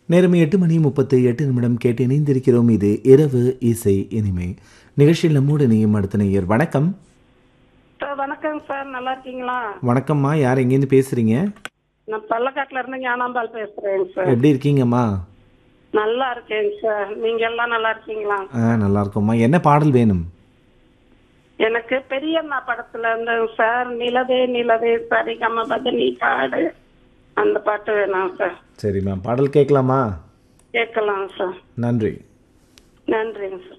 நேரம் 8:38 கேட்டு இணைந்திருக்கிறோம். இது இரவு இசை இனிமை நிகழ்ச்சியில் நம்மோடு இணையும் அடுத்த நேயர். வணக்கம். சார் வணக்கங்க சார், நல்லா இருக்கீங்களா? வணக்கம்மா, யார் எங்கேருந்து பேசுறீங்க? நான் பள்ளக்காட்டுல இருந்து ஞானாம்பாள் பேசுறேங்க சார். எப்படி இருக்கீங்கம்மா? நல்லா இருக்கேங்க சார், நீங்க எல்லாம் நல்லா இருக்கீங்களா? நல்லா இருக்கோம்மா. என்ன பாடல் வேணும்? எனக்கு பெரியண்ணா படத்துல இருந்து சார் நிலவே நிலவே சரிகம பதனி பாடு அந்த பாட்டு வேணும் சார். சரிம்மா, பாடல் கேட்கலாமா? கேட்கலாம் சார். நன்றி. நன்றிங்க சார்.